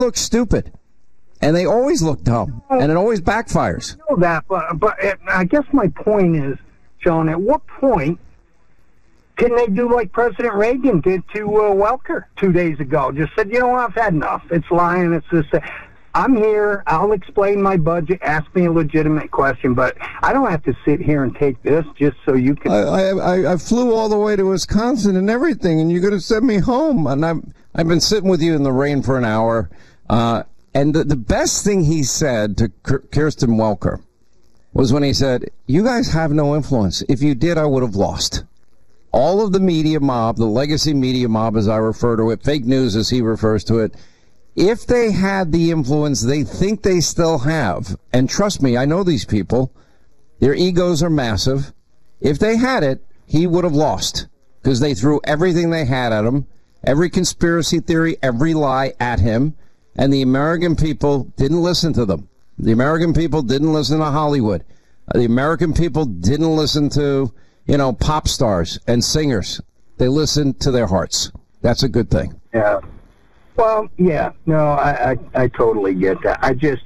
look stupid. And they always look dumb. And it always backfires. I know that, but I guess my point is, John, at what point can they do like President Reagan did to Welker 2 days ago? Just said, I've had enough. It's lying. It's this. I'm here. I'll explain my budget. Ask me a legitimate question, but I don't have to sit here and take this just so you can. I flew all the way to Wisconsin and everything, and you're going to send me home. And I've been sitting with you in the rain for an hour. And the best thing he said to Kirsten Welker was when he said, "You guys have no influence. If you did, I would have lost." All of the media mob, the legacy media mob, as I refer to it, fake news as he refers to it, if they had the influence they think they still have, and trust me, I know these people, their egos are massive. If they had it, he would have lost because they threw everything they had at him, every conspiracy theory, every lie at him, and the American people didn't listen to them. The American people didn't listen to Hollywood. The American people didn't listen to, pop stars and singers. They listened to their hearts. That's a good thing. Yeah. Well, yeah, no, I totally get that.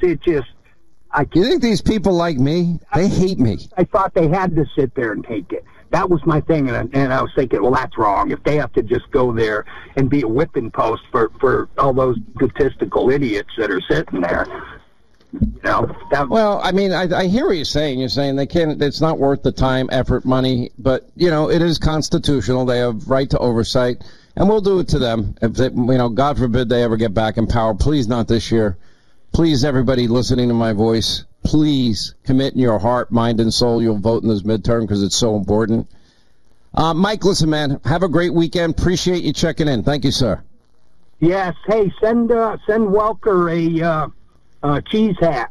You think these people like me? They hate me. I thought they had to sit there and take it. That was my thing, and I was thinking, well, that's wrong. If they have to just go there and be a whipping post for all those statistical idiots that are sitting there, Well, I mean, I hear what you're saying. You're saying they can't. It's not worth the time, effort, money. But it is constitutional. They have right to oversight. And we'll do it to them. If they, God forbid they ever get back in power. Please not this year. Please, everybody listening to my voice, please commit in your heart, mind, and soul you'll vote in this midterm because it's so important. Mike, listen, man, have a great weekend. Appreciate you checking in. Thank you, sir. Yes. Hey, send Welker a cheese hat.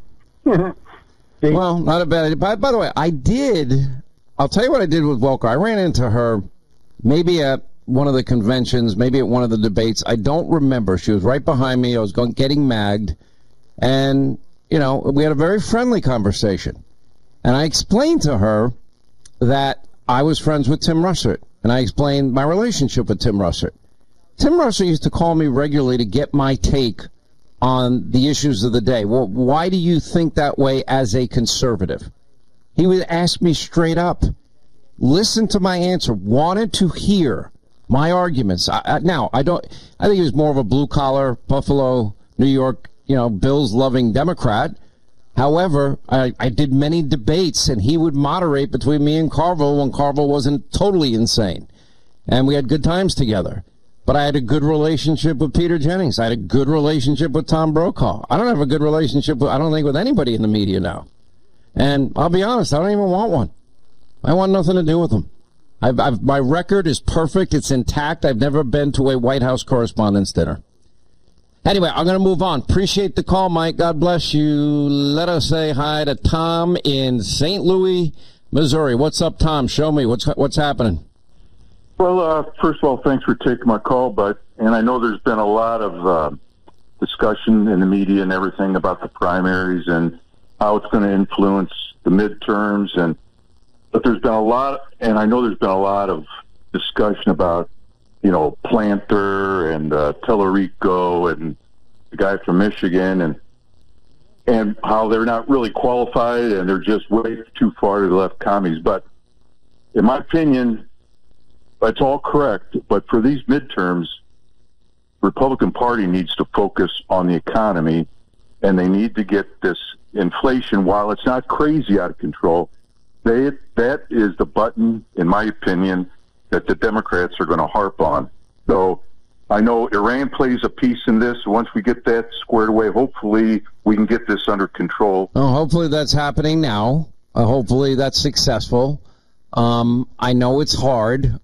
Well, not a bad idea. By the way, I'll tell you what I did with Welker. I ran into her maybe at one of the conventions, maybe at one of the debates. I don't remember. She was right behind me. I was getting magged. And, we had a very friendly conversation. And I explained to her that I was friends with Tim Russert. And I explained my relationship with Tim Russert. Tim Russert used to call me regularly to get my take on the issues of the day. Well, why do you think that way as a conservative? He would ask me straight up, listen to my answer, wanted to hear my arguments. I think he was more of a blue-collar, Buffalo, New York, Bills-loving Democrat. However, I did many debates, and he would moderate between me and Carville when Carville wasn't totally insane. And we had good times together. But I had a good relationship with Peter Jennings. I had a good relationship with Tom Brokaw. I don't have a good relationship, with anybody in the media now. And I'll be honest, I don't even want one. I want nothing to do with them. My record is perfect. It's intact. I've never been to a White House Correspondents' Dinner. Anyway, I'm going to move on. Appreciate the call, Mike. God bless you. Let us say hi to Tom in St. Louis, Missouri. What's up, Tom? Show me. What's happening? Well, first of all, thanks for taking my call, and I know there's been a lot of discussion in the media and everything about the primaries and how it's going to influence the midterms, but there's been a lot, and I know there's been a lot of discussion about, Planter and Tellerico and the guy from Michigan and how they're not really qualified and they're just way too far to the left commies. But in my opinion, that's all correct. But for these midterms, the Republican Party needs to focus on the economy, and they need to get this inflation, while it's not crazy out of control, that is the button, in my opinion, that the Democrats are going to harp on. So I know Iran plays a piece in this. Once we get that squared away, hopefully we can get this under control. Oh, hopefully that's happening now. Hopefully that's successful. I know it's hard.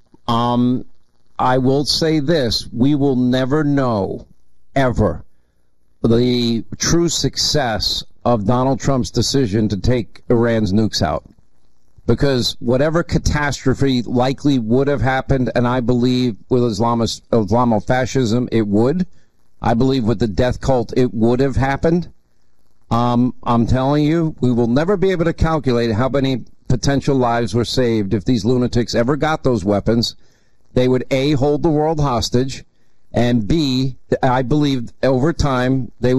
I will say this. We will never know, ever, the true success of Donald Trump's decision to take Iran's nukes out. Because whatever catastrophe likely would have happened, and I believe with Islamofascism, it would. I believe with the death cult, it would have happened. I'm telling you, we will never be able to calculate how many potential lives were saved if these lunatics ever got those weapons. They would, A, hold the world hostage, And B, I believe over time they